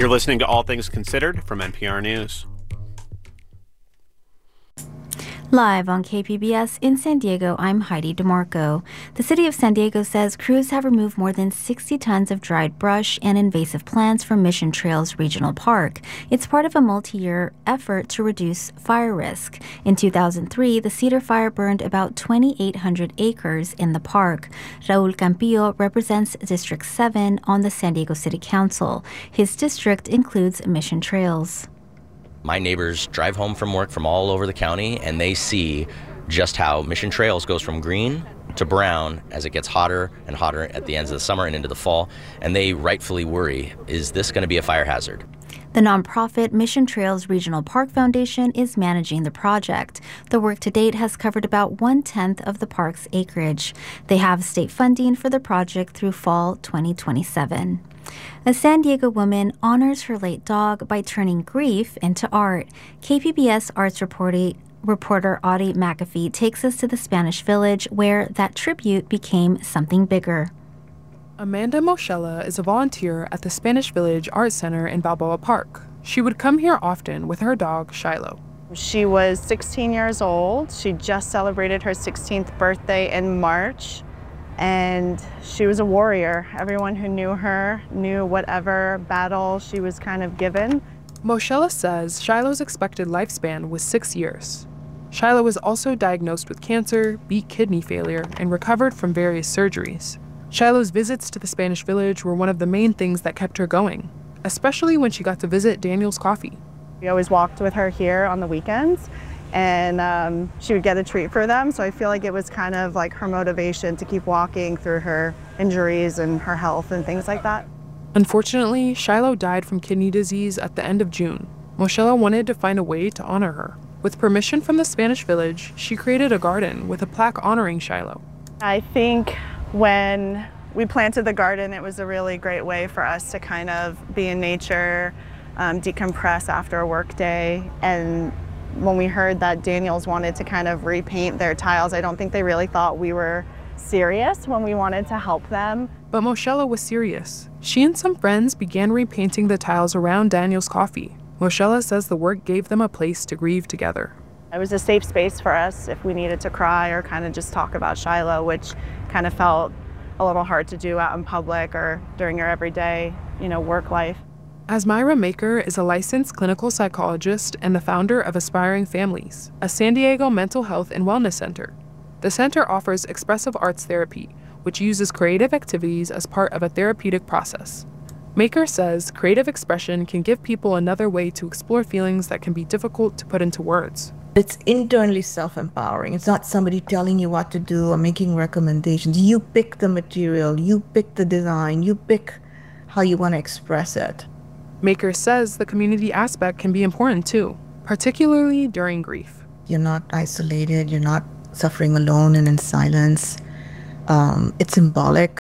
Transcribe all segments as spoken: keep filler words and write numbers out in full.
You're listening to All Things Considered from N P R News. Live on K P B S in San Diego, I'm Heidi DeMarco. The city of San Diego says crews have removed more than sixty tons of dried brush and invasive plants from Mission Trails Regional Park. It's part of a multi-year effort to reduce fire risk. In two thousand three, the Cedar Fire burned about twenty-eight hundred acres in the park. Raul Campillo represents District seven on the San Diego City Council. His district includes Mission Trails. My neighbors drive home from work from all over the county, and they see just how Mission Trails goes from green to brown as it gets hotter and hotter at the ends of the summer and into the fall, and they rightfully worry, is this going to be a fire hazard? The nonprofit Mission Trails Regional Park Foundation is managing the project. The work to date has covered about one-tenth of the park's acreage. They have state funding for the project through fall twenty twenty-seven. A San Diego woman honors her late dog by turning grief into art. K P B S arts reporter, reporter Audie McAfee takes us to the Spanish Village, where that tribute became something bigger. Amanda Moschella is a volunteer at the Spanish Village Art Center in Balboa Park. She would come here often with her dog, Shiloh. She was sixteen years old. She just celebrated her sixteenth birthday in March. And she was a warrior. Everyone who knew her knew whatever battle she was kind of given. Moschella says Shiloh's expected lifespan was six years. Shiloh was also diagnosed with cancer, beat kidney failure, and recovered from various surgeries. Shiloh's visits to the Spanish Village were one of the main things that kept her going, especially when she got to visit Daniel's Coffee. We always walked with her here on the weekends, and um, she would get a treat for them. So I feel like it was kind of like her motivation to keep walking through her injuries and her health and things like that. Unfortunately, Shiloh died from kidney disease at the end of June. Moschella wanted to find a way to honor her. With permission from the Spanish Village, she created a garden with a plaque honoring Shiloh. I think when we planted the garden, it was a really great way for us to kind of be in nature, um, decompress after a work day. And when we heard that Daniels wanted to kind of repaint their tiles, I don't think they really thought we were serious when we wanted to help them. But Moschella was serious. She and some friends began repainting the tiles around Daniel's Coffee. Moschella says the work gave them a place to grieve together. It was a safe space for us if we needed to cry or kind of just talk about Shiloh, which kind of felt a little hard to do out in public or during your everyday, you know, work life. Asmira Maker is a licensed clinical psychologist and the founder of Aspiring Families, a San Diego mental health and wellness center. The center offers expressive arts therapy, which uses creative activities as part of a therapeutic process. Maker says creative expression can give people another way to explore feelings that can be difficult to put into words. It's internally self-empowering. It's not somebody telling you what to do or making recommendations. You pick the material, you pick the design, you pick how you want to express it. Maker says the community aspect can be important too, particularly during grief. You're not isolated, you're not suffering alone and in silence. Um, it's symbolic.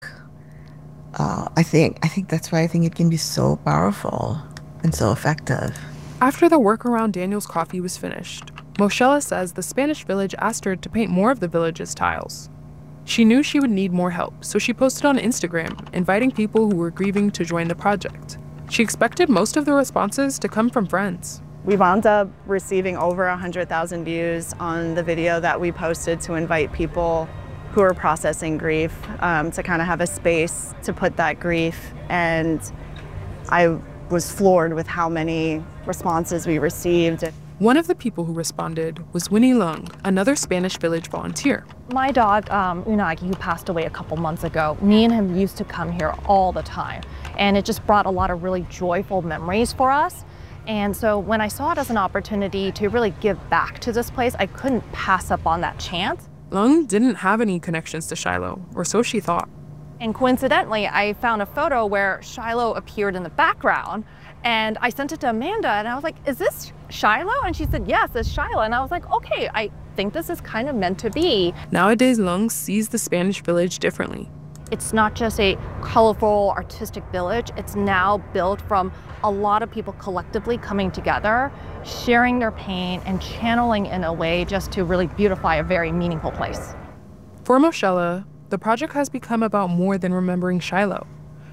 Uh, I think I think that's why I think it can be so powerful and so effective. After the work around Daniel's Coffee was finished, Moschella says the Spanish Village asked her to paint more of the village's tiles. She knew she would need more help, so she posted on Instagram, inviting people who were grieving to join the project. She expected most of the responses to come from friends. We wound up receiving over one hundred thousand views on the video that we posted to invite people who are processing grief um, to kind of have a space to put that grief. And I was floored with how many responses we received. One of the people who responded was Winnie Lung, another Spanish Village volunteer. My dog, um, Unagi, who passed away a couple months ago, me and him used to come here all the time. And it just brought a lot of really joyful memories for us. And so when I saw it as an opportunity to really give back to this place, I couldn't pass up on that chance. Lung didn't have any connections to Shiloh, or so she thought. And coincidentally, I found a photo where Shiloh appeared in the background, and I sent it to Amanda, and I was like, is this Shiloh? And she said, yes, it's Shiloh. And I was like, okay, I think this is kind of meant to be. Nowadays, Lung sees the Spanish Village differently. It's not just a colorful, artistic village. It's now built from a lot of people collectively coming together, sharing their pain and channeling in a way just to really beautify a very meaningful place. For Moschella, the project has become about more than remembering Shiloh.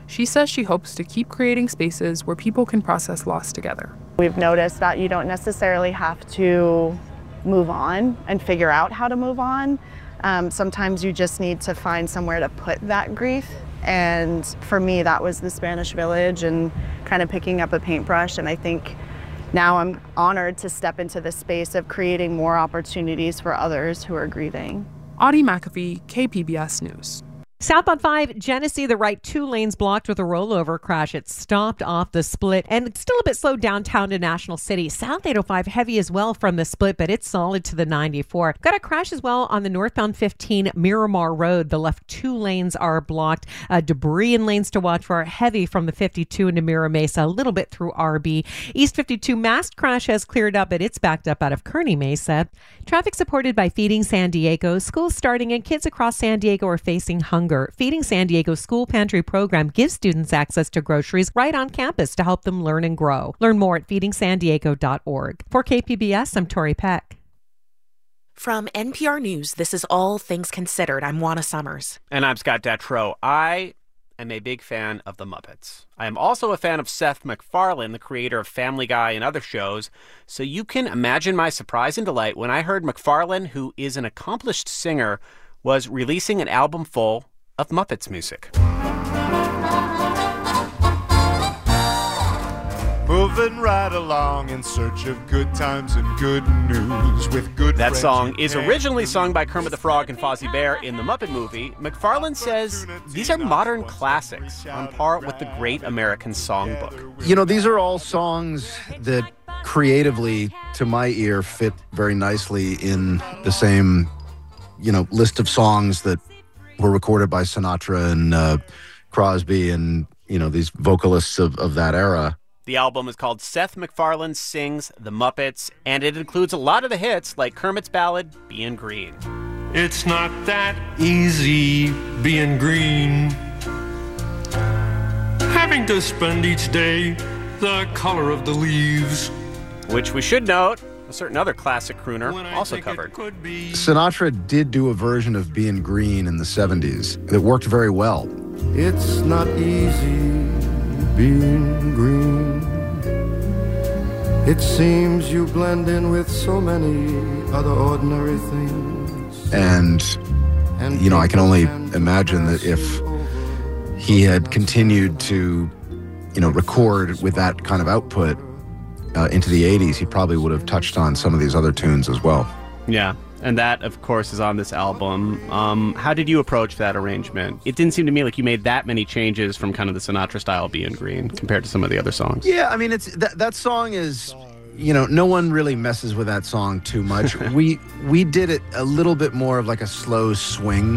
She says she hopes to keep creating spaces where people can process loss together. We've noticed that you don't necessarily have to move on and figure out how to move on. Um, sometimes you just need to find somewhere to put that grief. And for me, that was the Spanish Village and kind of picking up a paintbrush. And I think now I'm honored to step into the space of creating more opportunities for others who are grieving. Audie McAfee, K P B S News. Southbound five, Genesee, the right two lanes blocked with a rollover crash. It stopped off the split and still a bit slow downtown to National City. South eight oh five heavy as well from the split, but it's solid to the ninety-four. Got a crash as well on the northbound fifteen Miramar Road. The left two lanes are blocked. Uh, debris in lanes to watch for, heavy from the fifty-two into Mira Mesa, a little bit through R B. East fifty-two masked crash has cleared up, but it's backed up out of Kearney Mesa. Traffic supported by Feeding San Diego. School's starting and kids across San Diego are facing hunger. Feeding San Diego's school pantry program gives students access to groceries right on campus to help them learn and grow. Learn more at feeding san diego dot org. For K P B S, I'm Tori Peck. From N P R News, this is All Things Considered. I'm Juana Summers. And I'm Scott Detrow. I am a big fan of The Muppets. I am also a fan of Seth MacFarlane, the creator of Family Guy and other shows. So you can imagine my surprise and delight when I heard MacFarlane, who is an accomplished singer, was releasing an album full of Muppets music. Moving right along in search of good times and good news with good That friends song you is can originally sung by Kermit the Frog and Fozzie Bear in the Muppet movie. MacFarlane says these are modern classics on par with the Great American Songbook. You know, these are all songs that creatively, to my ear, fit very nicely in the same, you know, list of songs that were recorded by Sinatra and uh, Crosby and, you know, these vocalists of, of that era. The album is called Seth MacFarlane Sings the Muppets, and it includes a lot of the hits like Kermit's ballad, Bein' Green. It's not that easy being green. Having to spend each day the color of the leaves. Which we should note, a certain other classic crooner also covered. Sinatra did do a version of Bein' Green in the seventies that worked very well. It's not easy being green. It seems you blend in with so many other ordinary things. And, you know, I can only imagine that if he had continued to, you know, record with that kind of output Uh, into the eighties, he probably would have touched on some of these other tunes as well. Yeah, and that, of course, is on this album. Um, how did you approach that arrangement? It didn't seem to me like you made that many changes from kind of the Sinatra style Bein' Green compared to some of the other songs. Yeah, I mean, it's that, that song is, you know, no one really messes with that song too much. we we did it a little bit more of like a slow swing